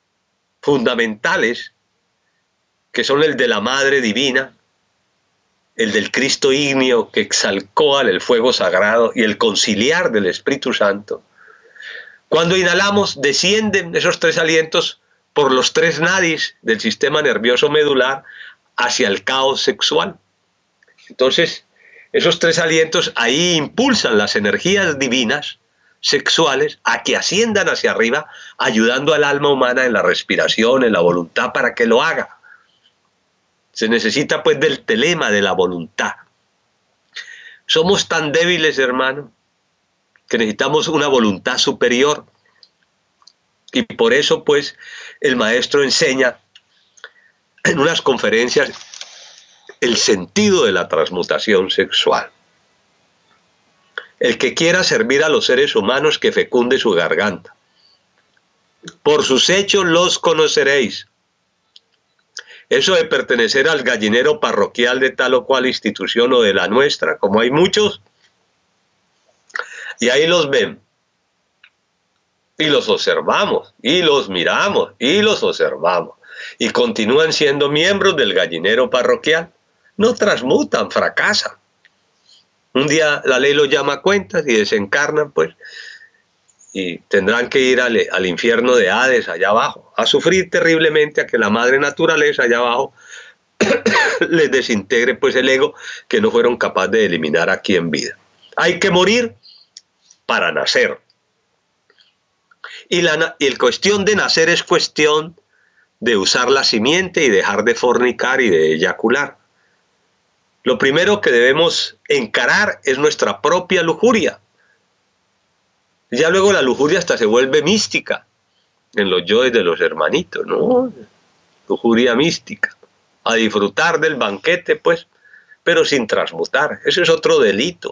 fundamentales, que son el de la Madre Divina, el del Cristo ígneo que exalcó al fuego sagrado y el conciliar del Espíritu Santo. Cuando inhalamos, descienden esos tres alientos por los tres nadis del sistema nervioso medular hacia el caos sexual. Entonces, esos tres alientos ahí impulsan las energías divinas sexuales a que asciendan hacia arriba, ayudando al alma humana en la respiración, en la voluntad para que lo haga. Se necesita pues del telema de la voluntad. Somos tan débiles, hermano, que necesitamos una voluntad superior. Y por eso pues el maestro enseña en unas conferencias el sentido de la transmutación sexual. El que quiera servir a los seres humanos, que fecunde su garganta. Por sus hechos los conoceréis. Eso de pertenecer al gallinero parroquial de tal o cual institución o de la nuestra, como hay muchos, y ahí los ven, y los observamos, y los miramos, y los observamos, y continúan siendo miembros del gallinero parroquial. No transmutan, fracasan. Un día la ley los llama a cuentas y desencarnan, pues, y tendrán que ir al, al infierno de Hades, allá abajo, a sufrir terriblemente, a que la madre naturaleza allá abajo les desintegre pues el ego que no fueron capaces de eliminar aquí en vida. Hay que morir para nacer. Y la, y el cuestión de nacer es cuestión de usar la simiente y dejar de fornicar y de eyacular. Lo primero que debemos encarar es nuestra propia lujuria. Ya luego la lujuria hasta se vuelve mística en los yoes de los hermanitos, ¿no? Lujuria mística. A disfrutar del banquete, pues, pero sin transmutar. Eso es otro delito.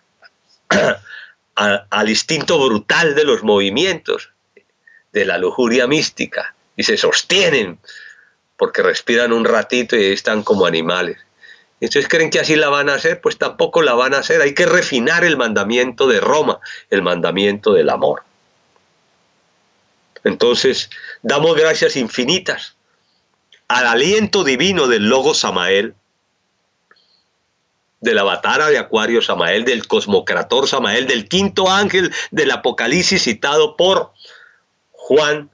A, al instinto brutal de los movimientos, de la lujuria mística. Y se sostienen porque respiran un ratito y ahí están como animales. Entonces creen que así la van a hacer, pues tampoco la van a hacer. Hay que refinar el mandamiento de Roma, el mandamiento del amor. Entonces, damos gracias infinitas al aliento divino del Logo Samael, de la Avatara de Acuario Samael, del Cosmocrator Samael, del quinto ángel del Apocalipsis citado por Juan,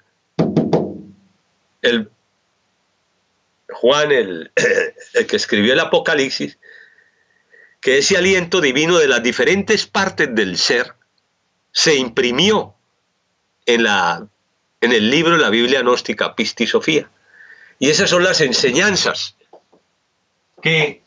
el Juan, el, el que escribió el Apocalipsis, que ese aliento divino de las diferentes partes del ser se imprimió en, la, en el libro de la Biblia gnóstica Pistis Sophia. Y esas son las enseñanzas que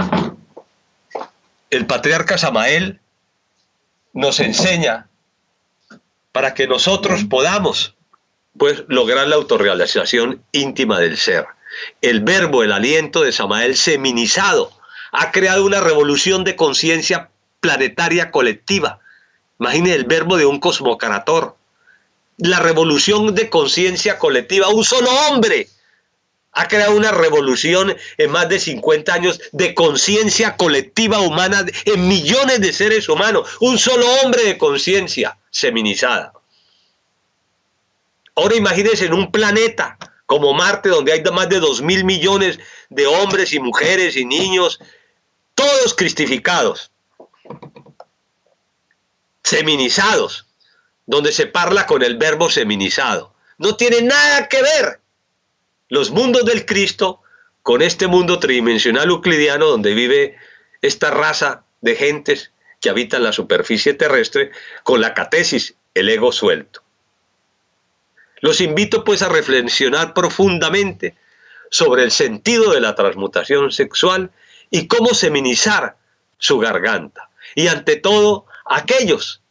el patriarca Samael nos enseña para que nosotros podamos pues, lograr la autorrealización íntima del ser. El verbo, el aliento de Samael seminizado, ha creado una revolución de conciencia planetaria colectiva. Imagine el verbo de un cosmocrator. La revolución de conciencia colectiva. Un solo hombre ha creado una revolución en más de cincuenta años de conciencia colectiva humana en millones de seres humanos. Un solo hombre de conciencia seminizada. Ahora imagínense en un planeta como Marte, donde hay más de dos mil millones de hombres y mujeres y niños, todos cristificados, seminizados, donde se parla con el verbo seminizado. No tiene nada que ver los mundos del Cristo con este mundo tridimensional euclidiano donde vive esta raza de gentes que habitan la superficie terrestre con la catesis, el ego suelto. Los invito pues a reflexionar profundamente sobre el sentido de la transmutación sexual y cómo seminizar su garganta. Y ante todo, aquellos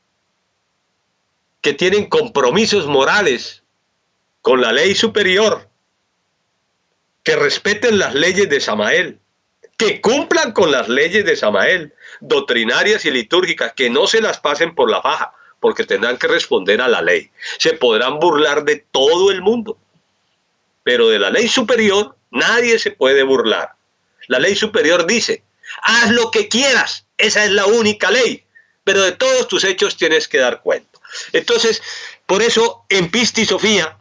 que tienen compromisos morales con la ley superior, que respeten las leyes de Samael, que cumplan con las leyes de Samael, doctrinarias y litúrgicas, que no se las pasen por la faja, porque tendrán que responder a la ley. Se podrán burlar de todo el mundo, pero de la ley superior nadie se puede burlar. La ley superior dice, haz lo que quieras, esa es la única ley, pero de todos tus hechos tienes que dar cuenta. Entonces, por eso en Pistis Sophia,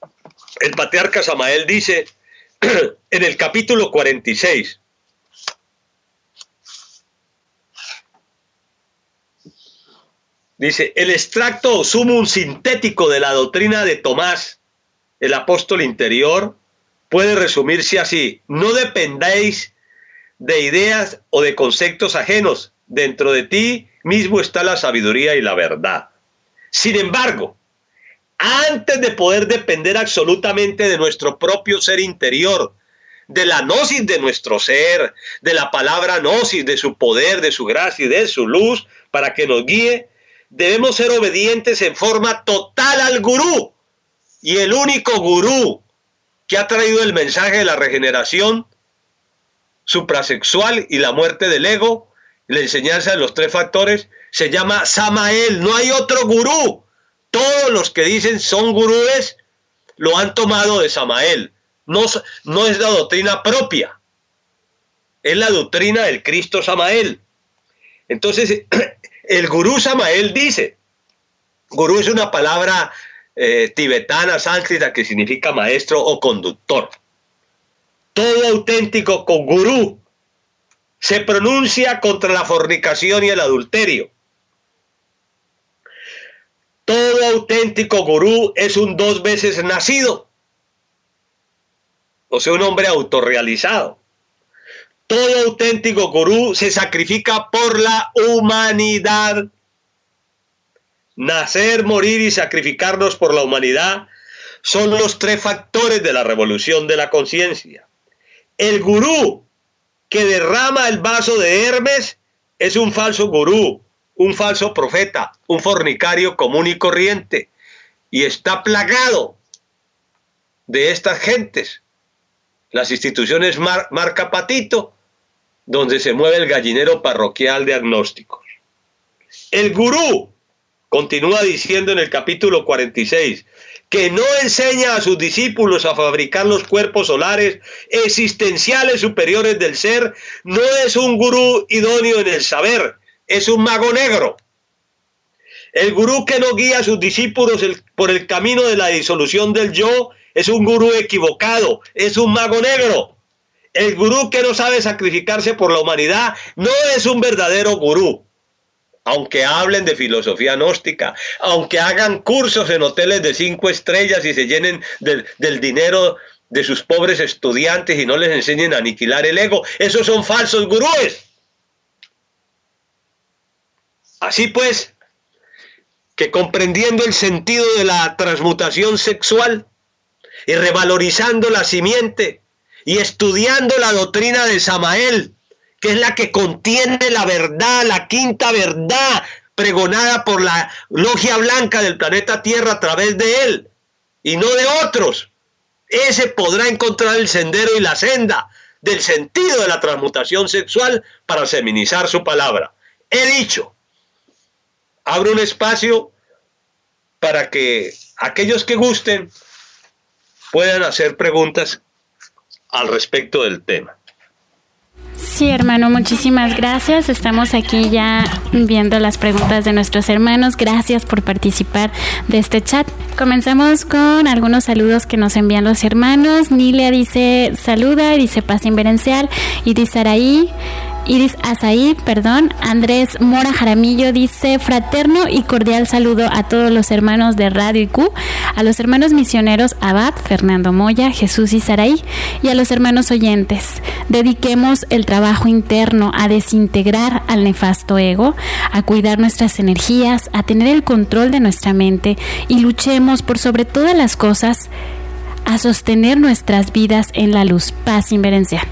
el patriarca Samael dice en el capítulo cuarenta y seis, Dice, el extracto sumum sintético de la doctrina de Tomás, el apóstol interior, puede resumirse así: no dependéis de ideas o de conceptos ajenos. Dentro de ti mismo está la sabiduría y la verdad. Sin embargo, antes de poder depender absolutamente de nuestro propio ser interior, de la gnosis de nuestro ser, de la palabra gnosis, de su poder, de su gracia y de su luz, para que nos guíe, debemos ser obedientes en forma total al gurú. Y el único gurú que ha traído el mensaje de la regeneración suprasexual y la muerte del ego, la enseñanza de los tres factores, se llama Samael. No hay otro gurú. Todos los que dicen son gurúes lo han tomado de Samael. No, no es la doctrina propia, es la doctrina del Cristo Samael. Entonces, el gurú Samael dice, gurú es una palabra eh, tibetana, sánscrita, que significa maestro o conductor. Todo auténtico con gurú se pronuncia contra la fornicación y el adulterio. Todo auténtico gurú es un dos veces nacido, o sea, un hombre autorrealizado. Todo auténtico gurú se sacrifica por la humanidad. Nacer, morir y sacrificarnos por la humanidad son los tres factores de la revolución de la conciencia. El gurú que derrama el vaso de Hermes es un falso gurú, un falso profeta, un fornicario común y corriente, y está plagado de estas gentes. Las instituciones mar, marca patito, donde se mueve el gallinero parroquial de agnósticos. El gurú continúa diciendo en el capítulo cuarenta y seis que no enseña a sus discípulos a fabricar los cuerpos solares existenciales superiores del ser, no es un gurú idóneo en el saber, es un mago negro. El gurú que no guía a sus discípulos el, por el camino de la disolución del yo es un gurú equivocado, es un mago negro. El gurú que no sabe sacrificarse por la humanidad no es un verdadero gurú. Aunque hablen de filosofía gnóstica, aunque hagan cursos en hoteles de cinco estrellas y se llenen del, del dinero de sus pobres estudiantes y no les enseñen a aniquilar el ego, esos son falsos gurúes. Así pues, que comprendiendo el sentido de la transmutación sexual y revalorizando la simiente y estudiando la doctrina de Samael, que es la que contiene la verdad, la quinta verdad pregonada por la logia blanca del planeta Tierra a través de él y no de otros, ese podrá encontrar el sendero y la senda del sentido de la transmutación sexual para feminizar su palabra. He dicho, abro un espacio para que aquellos que gusten puedan hacer preguntas al respecto del tema. Sí, hermano, muchísimas gracias. Estamos aquí ya viendo las preguntas de nuestros hermanos. Gracias por participar de este chat. Comenzamos con algunos saludos que nos envían los hermanos. Nilia dice saluda, dice paz inverencial. Iris Araí, Iris Azaí, perdón. Andrés Mora Jaramillo dice fraterno y cordial saludo a todos los hermanos de Radio I Q, a los hermanos misioneros Abad, Fernando Moya, Jesús y Saraí, y a los hermanos oyentes. Dediquemos el trabajo interno a desintegrar al nefasto ego, a cuidar nuestras energías, a tener el control de nuestra mente y luchemos por sobre todas las cosas a sostener nuestras vidas en la luz. Paz inverencial.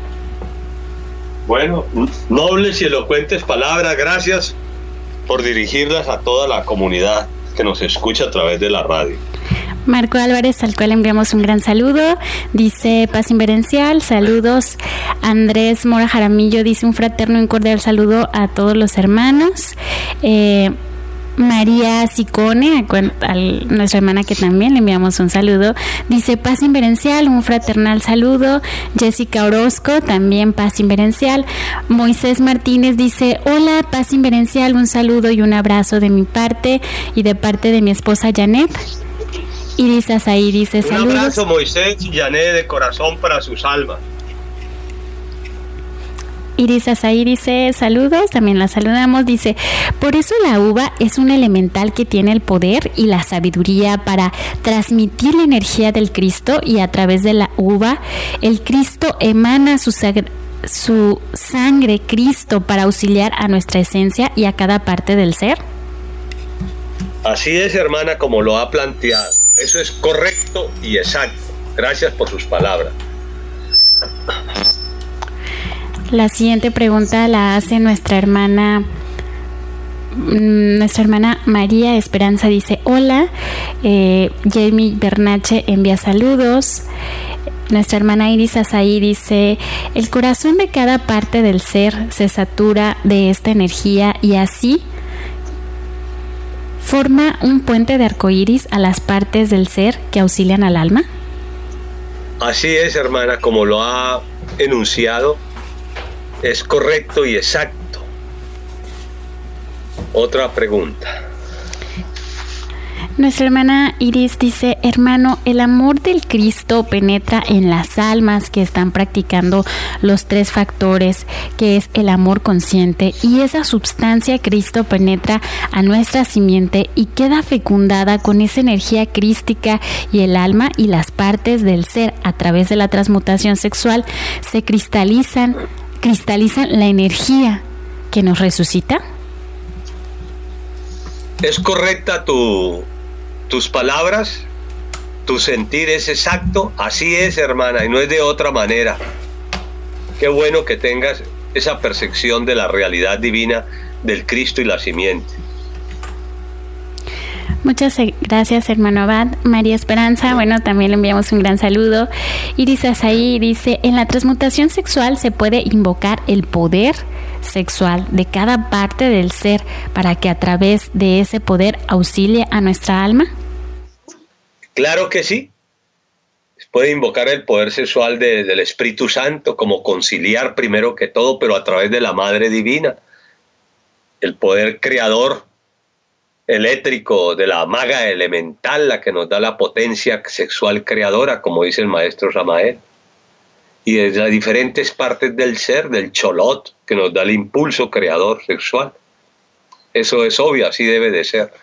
Bueno, nobles y elocuentes palabras, gracias por dirigirlas a toda la comunidad que nos escucha a través de la radio. Marco Álvarez, al cual enviamos un gran saludo, dice paz inverencial, saludos. Andrés Mora Jaramillo dice un fraterno y cordial saludo a todos los hermanos. Eh, María Sicone, a, a nuestra hermana que también le enviamos un saludo, dice paz inverencial, un fraternal saludo. Jessica Orozco, también paz inverencial. Moisés Martínez dice hola, paz inverencial, un saludo y un abrazo de mi parte y de parte de mi esposa Janet. Iris Azaí dice saludos. Un abrazo, Moisés y Janet, de corazón para sus almas. Iris Azaí dice saludos, también la saludamos, dice, por eso la uva es un elemental que tiene el poder y la sabiduría para transmitir la energía del Cristo, y a través de la uva el Cristo emana su, su sangre Cristo para auxiliar a nuestra esencia y a cada parte del ser. Así es, hermana, como lo ha planteado. Eso es correcto y exacto. Gracias por sus palabras. La siguiente pregunta la hace nuestra hermana nuestra hermana María Esperanza. Dice, hola, eh, Jamie Bernache envía saludos. Nuestra hermana Iris Azaí dice, el corazón de cada parte del ser se satura de esta energía y así forma un puente de arcoíris a las partes del ser que auxilian al alma. Así es, hermana, como lo ha enunciado, es correcto y exacto. Otra pregunta. Nuestra hermana Iris dice, hermano, el amor del Cristo penetra en las almas que están practicando los tres factores, que es el amor consciente, y esa substancia Cristo penetra a nuestra simiente y queda fecundada con esa energía crística, y el alma y las partes del ser a través de la transmutación sexual se cristalizan, cristalizan la energía que nos resucita. Es correcta tu tus palabras, tu sentir es exacto, así es, hermana, y no es de otra manera. Qué bueno que tengas esa percepción de la realidad divina del Cristo y la simiente. Muchas gracias, hermano Abad. María Esperanza, bueno, también le enviamos un gran saludo. Iris Azaí dice, en la transmutación sexual se puede invocar el poder sexual de cada parte del ser para que a través de ese poder auxilie a nuestra alma. Claro que sí. Puede invocar el poder sexual de, del Espíritu Santo como conciliar primero que todo, pero a través de la Madre Divina. El poder creador eléctrico de la maga elemental, la que nos da la potencia sexual creadora, como dice el maestro Samael. Y de las diferentes partes del ser, del cholot, que nos da el impulso creador sexual. Eso es obvio, así debe de ser.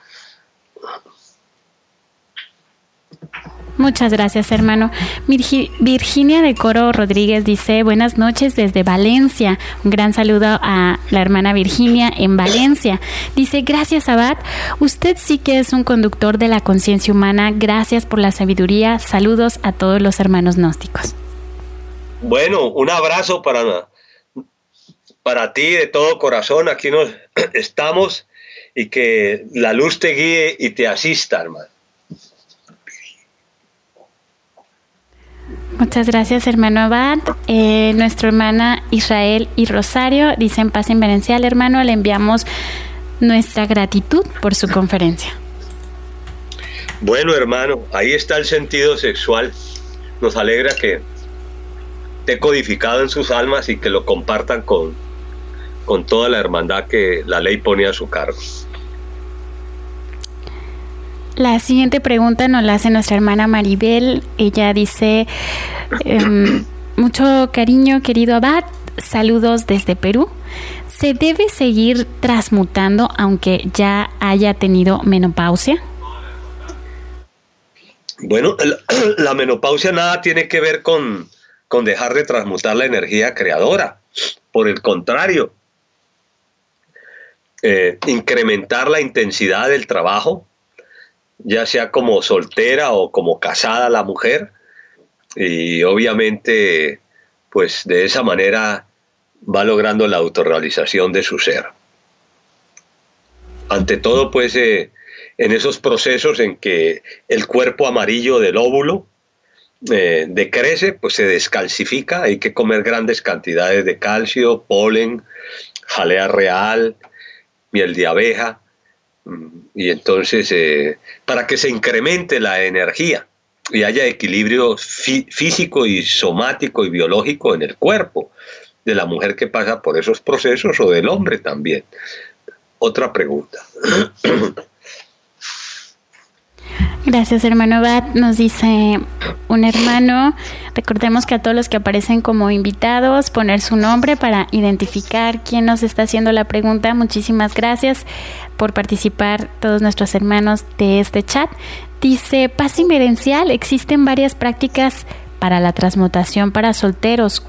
Muchas gracias, hermano. Virgi- Virginia de Coro Rodríguez dice, buenas noches desde Valencia. Un gran saludo a la hermana Virginia en Valencia. Dice, gracias, Abad. Usted sí que es un conductor de la conciencia humana. Gracias por la sabiduría. Saludos a todos los hermanos gnósticos. Bueno, un abrazo para, para ti de todo corazón. Aquí nos estamos y que la luz te guíe y te asista, hermano. Muchas gracias, hermano Abad. Eh, nuestra hermana Israel y Rosario dicen paz inverencial, hermano. Le enviamos nuestra gratitud por su conferencia. Bueno, hermano, ahí está el sentido sexual. Nos alegra que esté codificado en sus almas y que lo compartan con, con toda la hermandad que la ley pone a su cargo. La siguiente pregunta nos la hace nuestra hermana Maribel. Ella dice, eh, mucho cariño, querido Abad, saludos desde Perú. ¿Se debe seguir transmutando aunque ya haya tenido menopausia? Bueno, la, la menopausia nada tiene que ver con, con dejar de transmutar la energía creadora. Por el contrario, eh, incrementar la intensidad del trabajo, ya sea como soltera o como casada la mujer, y obviamente pues de esa manera va logrando la autorrealización de su ser. Ante todo pues eh, en esos procesos en que el cuerpo amarillo del óvulo eh, decrece, pues se descalcifica, hay que comer grandes cantidades de calcio, polen, jalea real, miel de abeja, y entonces eh, para que se incremente la energía y haya equilibrio fí- físico y somático y biológico en el cuerpo de la mujer que pasa por esos procesos o del hombre también. Otra pregunta. Gracias, hermano Bat. Nos dice un hermano, recordemos que a todos los que aparecen como invitados, poner su nombre para identificar quién nos está haciendo la pregunta. Muchísimas gracias por participar todos nuestros hermanos de este chat. Dice, paz inmerencial, existen varias prácticas para la transmutación para solteros.